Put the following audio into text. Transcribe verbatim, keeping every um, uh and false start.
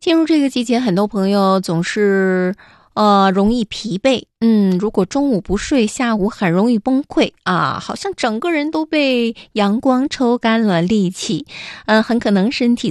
进入这个季节，很多朋友总是呃容易疲惫，嗯，如果中午不睡，下午很容易崩溃啊，好像整个人都被阳光抽干了力气，呃，很可能身体